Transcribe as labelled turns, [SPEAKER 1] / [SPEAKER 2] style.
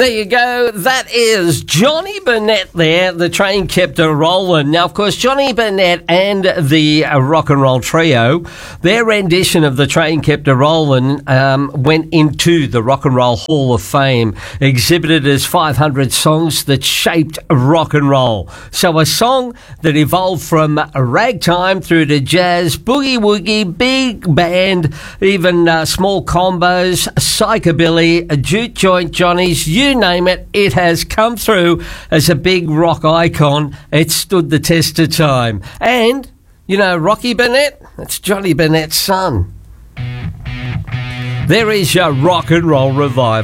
[SPEAKER 1] There you go. That is Johnny Burnett there. The train kept a rolling. Now, of course, Johnny Burnett and the Rock and Roll Trio, their rendition of The Train Kept a Rollin' went into the Rock and Roll Hall of Fame, exhibited as 500 songs that shaped rock and roll. So a song that evolved from ragtime through to jazz, boogie-woogie, big band, even small combos, psychobilly, juke joint Johnnies, you name it, it has come through as a big rock icon. It stood the test of time. And, you know, Rocky Burnett, that's Johnny Burnett's son. There is your Rock and Roll Revival.